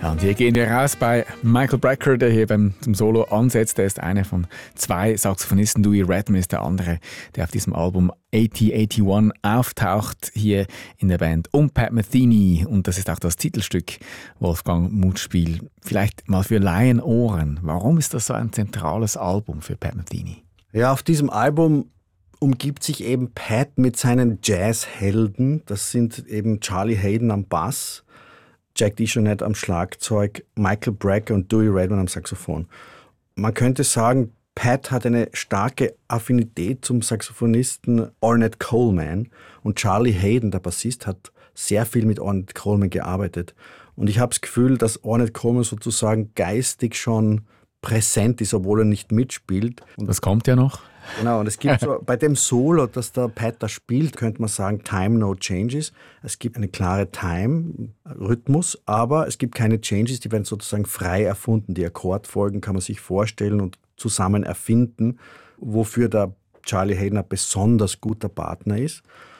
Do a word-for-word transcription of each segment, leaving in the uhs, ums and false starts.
Ja, und hier gehen wir raus bei Michael Brecker, der hier beim, zum Solo ansetzt. Er ist einer von zwei Saxophonisten. Louis Redman ist der andere, der auf diesem Album achtzig einundachtzig auftaucht, hier in der Band um Pat Metheny. Und das ist auch das Titelstück Wolfgang Mutspiel. Vielleicht mal für Laienohren. Warum ist das so ein zentrales Album für Pat Metheny? Ja, auf diesem Album umgibt sich eben Pat mit seinen Jazzhelden. Das sind eben Charlie Haden am Bass, Jack DeJohnette am Schlagzeug, Michael Brecker und Louis Redman am Saxophon. Man könnte sagen, Pat hat eine starke Affinität zum Saxophonisten Ornette Coleman und Charlie Haden, der Bassist, hat sehr viel mit Ornette Coleman gearbeitet. Und ich habe das Gefühl, dass Ornette Coleman sozusagen geistig schon präsent ist, obwohl er nicht mitspielt. Und das kommt ja noch. Genau, und es gibt so, bei dem Solo, das der Pat da spielt, könnte man sagen, Time No Changes. Es gibt eine klare Time-Rhythmus, aber es gibt keine Changes, die werden sozusagen frei erfunden. Die Akkordfolgen kann man sich vorstellen und zusammen erfinden, wofür der Charlie Haden ein besonders guter Partner ist.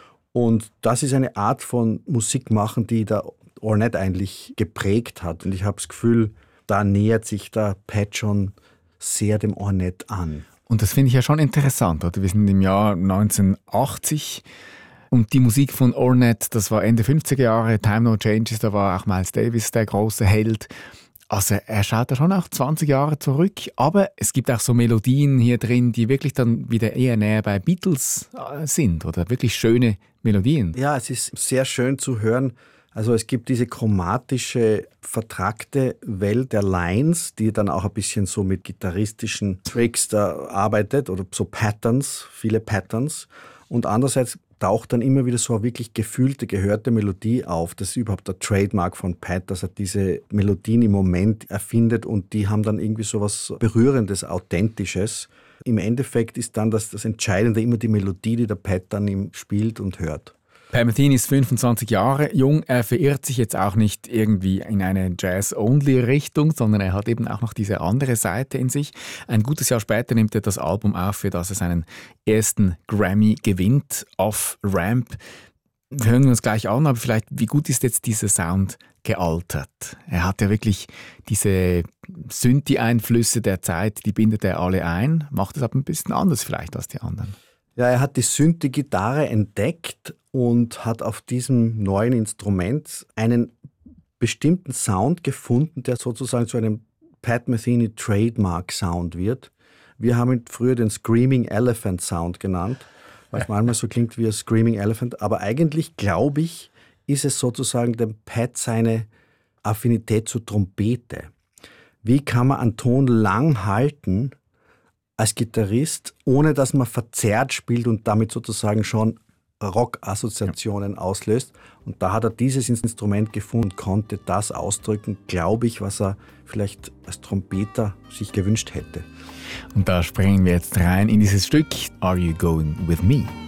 Und das ist eine Art von Musik machen, die der Ornette eigentlich geprägt hat. Und ich habe das Gefühl, da nähert sich der Pat schon sehr dem Ornette an. Und das finde ich ja schon interessant, oder? Wir sind im Jahr neunzehnhundertachtzig und die Musik von Ornette, das war Ende fünfziger Jahre, Time No Changes, da war auch Miles Davis der große Held. Also er schaut da schon auch zwanzig Jahre zurück, aber es gibt auch so Melodien hier drin, die wirklich dann wieder eher näher bei Beatles sind oder wirklich schöne Melodien. Ja, es ist sehr schön zu hören. Also es gibt diese chromatische, vertrackte Welt der Lines, die dann auch ein bisschen so mit gitarristischen Tricks da arbeitet oder so Patterns, viele Patterns. Und andererseits taucht dann immer wieder so eine wirklich gefühlte, gehörte Melodie auf. Das ist überhaupt der Trademark von Pat, dass er diese Melodien im Moment erfindet und die haben dann irgendwie so was Berührendes, Authentisches. Im Endeffekt ist dann das, das Entscheidende immer die Melodie, die der Pat dann ihm spielt und hört. Pat Metheny ist fünfundzwanzig Jahre jung. Er verirrt sich jetzt auch nicht irgendwie in eine Jazz-Only-Richtung, sondern er hat eben auch noch diese andere Seite in sich. Ein gutes Jahr später nimmt er das Album auf, für das er seinen ersten Grammy gewinnt, Off Ramp. Wir hören uns gleich an, aber vielleicht, wie gut ist jetzt dieser Sound gealtert? Er hat ja wirklich diese Synthi-Einflüsse der Zeit, die bindet er alle ein, macht es aber ein bisschen anders vielleicht als die anderen. Ja, er hat die Synthi-Gitarre entdeckt und hat auf diesem neuen Instrument einen bestimmten Sound gefunden, der sozusagen zu einem Pat Metheny Trademark Sound wird. Wir haben ihn früher den Screaming Elephant Sound genannt, weil es manchmal so klingt wie ein Screaming Elephant. Aber eigentlich, glaube ich, ist es sozusagen dem Pat seine Affinität zur Trompete. Wie kann man einen Ton lang halten als Gitarrist, ohne dass man verzerrt spielt und damit sozusagen schon Rock-Assoziationen ja. auslöst. Und da hat er dieses Instrument gefunden und konnte das ausdrücken, glaube ich, was er vielleicht als Trompeter sich gewünscht hätte. Und da springen wir jetzt rein in dieses Stück Are You Going With Me?